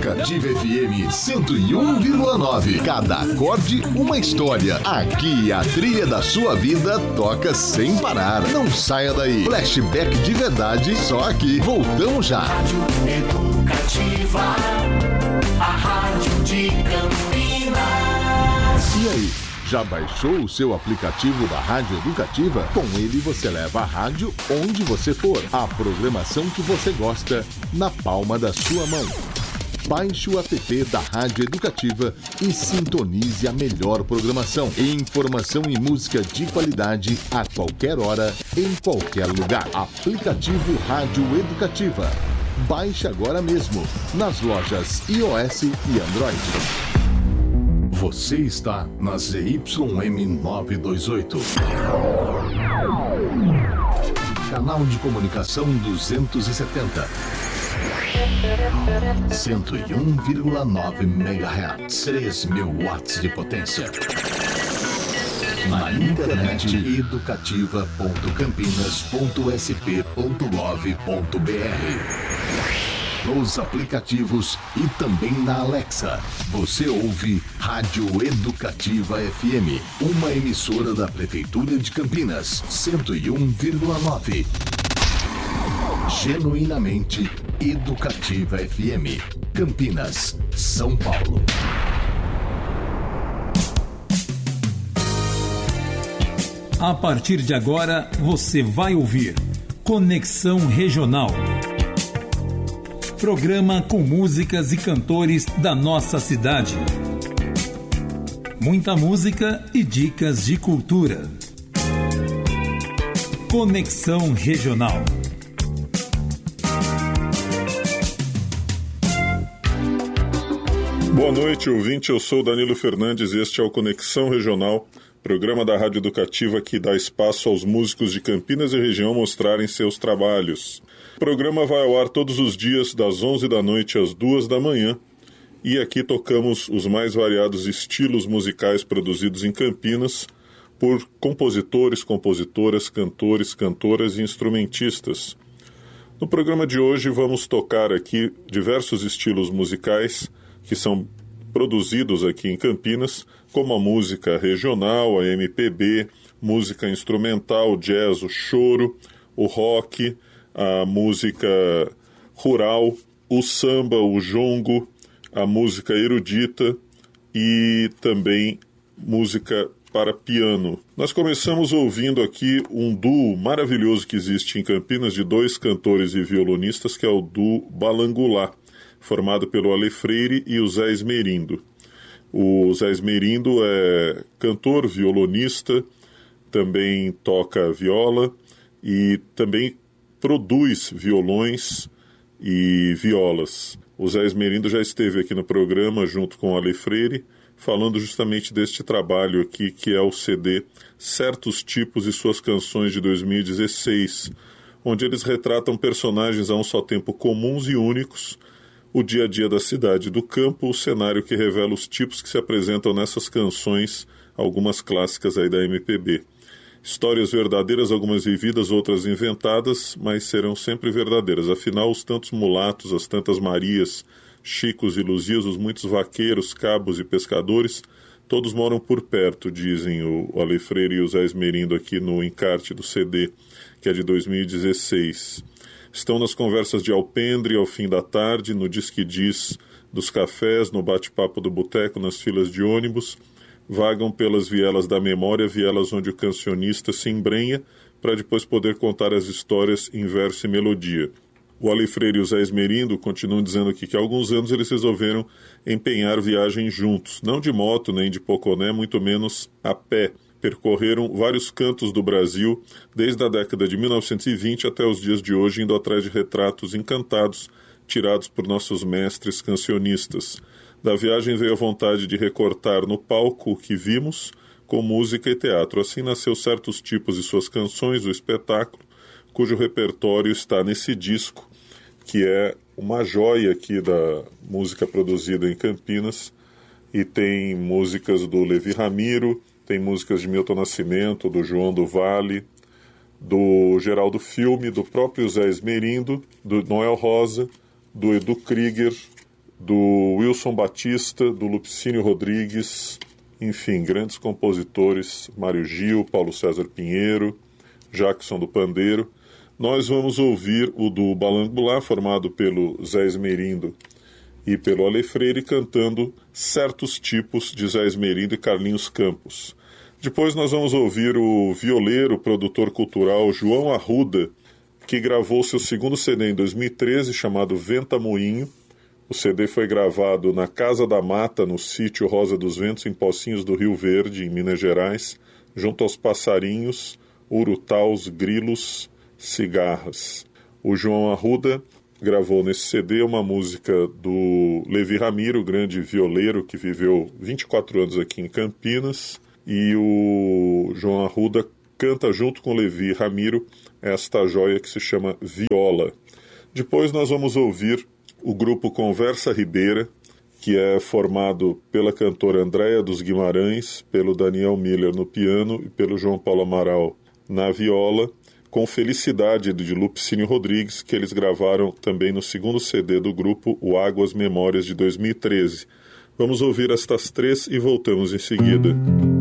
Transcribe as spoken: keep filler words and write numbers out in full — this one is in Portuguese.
Educativa F M cento e um vírgula nove. Cada acorde, uma história. Aqui a trilha da sua vida toca sem parar. Não saia daí. Flashback de verdade, só aqui. Voltamos já. Rádio Educativa, a rádio de Campinas. E aí? Já baixou o seu aplicativo da Rádio Educativa? Com ele você leva a rádio onde você for. A programação que você gosta na palma da sua mão. Baixe o app da Rádio Educativa e sintonize a melhor programação. Informação e música de qualidade a qualquer hora, em qualquer lugar. Aplicativo Rádio Educativa. Baixe agora mesmo nas lojas iOS e Android. Você está na Z Y M novecentos e vinte e oito. Canal de comunicação duzentos e setenta. cento e um vírgula nove megahertz. três mil watts de potência. Na internet educativa ponto campinas ponto s p ponto gov ponto b r. Nos aplicativos e também na Alexa. Você ouve Rádio Educativa F M, uma emissora da Prefeitura de Campinas, cento e um vírgula nove. Genuinamente Educativa F M, Campinas, São Paulo. A partir de agora, você vai ouvir Conexão Regional. Programa com músicas e cantores da nossa cidade. Muita música e dicas de cultura. Conexão Regional. Boa noite, ouvinte. Eu sou Danilo Fernandes e este é o Conexão Regional, programa da Rádio Educativa que dá espaço aos músicos de Campinas e região mostrarem seus trabalhos. O programa vai ao ar todos os dias, das onze da noite às duas da manhã, e aqui tocamos os mais variados estilos musicais produzidos em Campinas por compositores, compositoras, cantores, cantoras e instrumentistas. No programa de hoje vamos tocar aqui diversos estilos musicais que são produzidos aqui em Campinas, como a música regional, a M P B, música instrumental, jazz, o choro, o rock, a música rural, o samba, o jongo, a música erudita e também música para piano. Nós começamos ouvindo aqui um duo maravilhoso que existe em Campinas de dois cantores e violonistas, que é o duo Balangulá, formado pelo Ale Freire e o Zé Esmerindo. O Zé Esmerindo é cantor, violonista, também toca viola e também produz violões e violas. O Zé Esmerindo já esteve aqui no programa junto com o Ale Freire, falando justamente deste trabalho aqui, que é o C D Certos Tipos e Suas Canções de dois mil e dezesseis, onde eles retratam personagens a um só tempo comuns e únicos, o dia a dia da cidade e do campo, o cenário que revela os tipos que se apresentam nessas canções, algumas clássicas aí da M P B. Histórias verdadeiras, algumas vividas, outras inventadas, mas serão sempre verdadeiras. Afinal, os tantos mulatos, as tantas Marias, Chicos e Luzias, os muitos vaqueiros, cabos e pescadores, todos moram por perto, dizem o Ale Freire e o Zé Esmerindo aqui no encarte do C D, que é de dois mil e dezesseis. Estão nas conversas de alpendre ao fim da tarde, no diz-que-diz dos cafés, no bate-papo do boteco, nas filas de ônibus, vagam pelas vielas da memória, vielas onde o cancionista se embrenha para depois poder contar as histórias em verso e melodia. O Ale Freire e o Zé Esmerindo continuam dizendo aqui que há alguns anos eles resolveram empenhar viagem juntos, não de moto nem de poconé, muito menos a pé. Percorreram vários cantos do Brasil, desde a década de mil novecentos e vinte até os dias de hoje, indo atrás de retratos encantados tirados por nossos mestres cancionistas. Da viagem veio a vontade de recortar no palco o que vimos, com música e teatro. Assim nasceu Certos Tipos e Suas Canções, o espetáculo, cujo repertório está nesse disco, que é uma joia aqui da música produzida em Campinas, e tem músicas do Levi Ramiro, tem músicas de Milton Nascimento, do João do Vale, do Geraldo Filme, do próprio Zé Esmerindo, do Noel Rosa, do Edu Krieger, do Wilson Batista, do Lupicínio Rodrigues, enfim, grandes compositores, Mário Gil, Paulo César Pinheiro, Jackson do Pandeiro. Nós vamos ouvir o do Balangulá, formado pelo Zé Esmerindo e pelo Ale Freire, cantando Certos Tipos de Zé Esmerindo e Carlinhos Campos. Depois nós vamos ouvir o violeiro, produtor cultural João Arruda, que gravou seu segundo C D em dois mil e treze, chamado Ventamoinho. O C D foi gravado na Casa da Mata, no sítio Rosa dos Ventos, em Pocinhos do Rio Verde, em Minas Gerais, junto aos passarinhos, urutaus, grilos, cigarras. O João Arruda gravou nesse C D uma música do Levi Ramiro, grande violeiro que viveu vinte e quatro anos aqui em Campinas, e o João Arruda canta junto com o Levi Ramiro esta joia que se chama Viola. Depois nós vamos ouvir o grupo Conversa Ribeira, que é formado pela cantora Andréia dos Guimarães, pelo Daniel Miller no piano e pelo João Paulo Amaral na viola, com Felicidade de Lupicínio Rodrigues, que eles gravaram também no segundo C D do grupo, o Águas Memórias, de dois mil e treze. Vamos ouvir estas três e voltamos em seguida.